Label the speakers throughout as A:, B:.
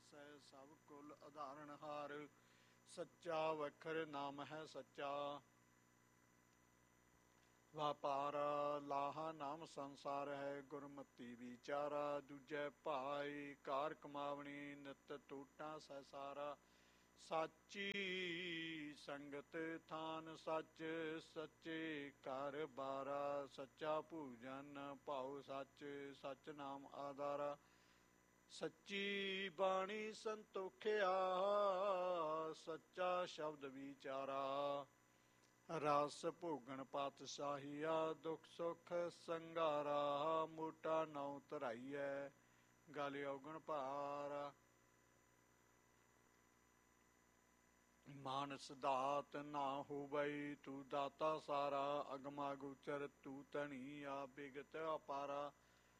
A: ਵਸੈ ਸਭ ਕੁਲ ਉਦਾਹਰਨ ਹਾਰ। ਸੱਚਾ ਵਖਰ ਨਾਮ ਹੈ ਸੱਚਾ, ਵਾਪਾਰ ਲਾਹਾ ਨਾਮ ਸੰਸਾਰ ਹੈ। ਗੁਰਮਤੀ ਵਿਚਾਰਾ ਦੂਜੈ ਭਾਈ, ਕਾਰ ਕਮਾਵਣੀ ਨਿਤ ਟੂਟਾਂ ਸਹਿਸਾਰਾ। ਸਾਚੀ ਸੰਗਤ ਥਾਨ ਸੱਚ, ਸੱਚੇ ਘਰ ਬਾਰਾ। ਸੱਚਾ ਭੋਜਨ ਭਾਉ ਸੱਚ, ਸੱਚ ਨਾਮ ਆਧਾਰਾ। ਸੱਚੀ ਬਾਣੀ ਸੰਤੋਖਿਆ, ਸੱਚਾ ਸ਼ਬਦ ਵਿਚਾਰਾ। ਰਸ ਭੋਗਣ ਪਾਤਸ਼ਾਹੀਆ, ਦੁੱਖ ਸੁੱਖ ਸੰਘਾਰਾ। ਮੋਟਾ ਨਉ ਧਰਾਈਐ, ਗਲ ਔਗਣ ਭਾਰਾ। ਮਾਨਸ ਦਾਤ ਨਾ ਹੋਵਈ, ਤੂੰ ਦਾਤਾ ਸਾਰਾ। ਅਗਮਾ ਗੋਚਰ ਤੂੰ ਧਣੀ, ਆ ਬਿਗਤ ਅਪਾਰਾ।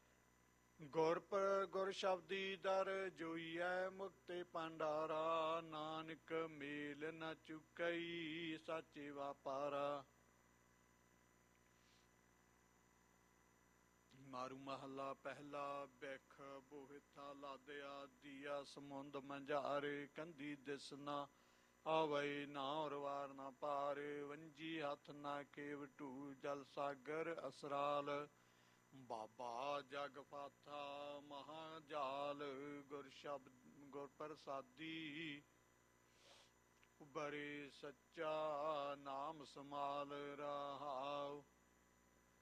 A: ਗੁਰ ਸ਼ਬਦੀ ਦਰ ਜੋਈਐ, ਮੁਕਤੇ ਭੰਡਾਰਾ। ਨਾਨਕ ਮੇਲ ਨ ਚੁਕਈ, ਸਾਚੇ ਵਾਪਾਰਾ। ਮਾਰੂ ਮਹੱਲਾ ਪਹਿਲਾ। ਬਿਖ ਬੋਹਿਥਾ ਲਾਦਿਆ, ਦੀਆ ਸਮੁੰਦ ਮੰਝਾਰੇ। ਕੰਧੀ ਦਿਸ ਨਾ ਆਵਈ, ਨਾ ਉਰਵਾਰ ਨਾ ਪਾਰ। ਵੰਜੀ ਹੱਥ ਨਾ ਕੇਵ ਢੂ, ਜਲ ਸਾਗਰ ਅਸਰਾਲ। ਬਾਬਾ ਜਗ ਫਾਥਾ ਮਹਾ ਜਾਲ, ਗੁਰ ਪ੍ਰਸਾਦੀ। ਉਬਰੇ ਸੱਚਾ ਨਾਮ ਸਮਾਲ ਰਹਾਉ।